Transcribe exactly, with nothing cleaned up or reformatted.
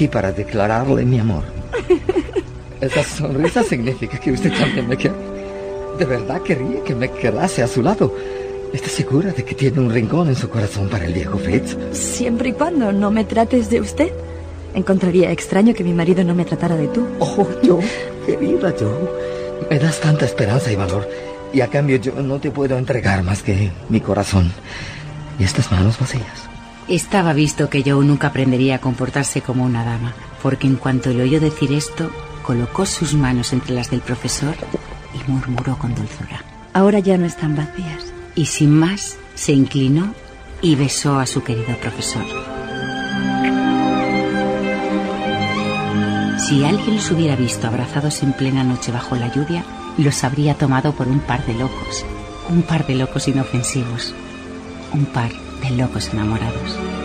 aquí para declararle mi amor. Esa sonrisa significa que usted también me quiere. De verdad quería que me quedase a su lado. ¿Está segura de que tiene un rincón en su corazón para el viejo Fritz? Siempre y cuando no me trates de usted. Encontraría extraño que mi marido no me tratara de tú. Oh, Joe, querida Joe. Me das tanta esperanza y valor. Y a cambio yo no te puedo entregar más que mi corazón y estas manos vacías. Estaba visto que Joe nunca aprendería a comportarse como una dama, porque en cuanto le oyó decir esto, colocó sus manos entre las del profesor y murmuró con dulzura: ahora ya no están vacías. Y sin más, se inclinó y besó a su querido profesor. Si alguien los hubiera visto abrazados en plena noche bajo la lluvia, los habría tomado por un par de locos. Un par de locos inofensivos. Un par de locos enamorados.